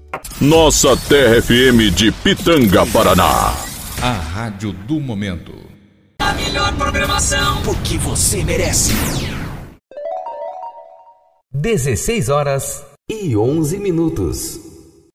Nossa Terra FM de Pitanga, Paraná. A rádio do momento. A melhor programação, porque você merece. 16 horas e 11 minutos.